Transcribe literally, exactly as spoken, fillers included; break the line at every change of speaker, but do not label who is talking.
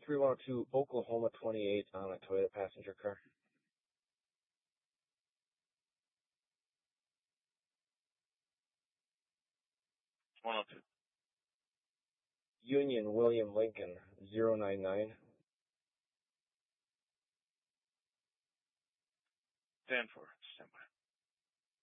three one two Oklahoma twenty-eight on a Toyota passenger car.
one oh two.
Union William Lincoln zero nine nine.
ten four. Stand by.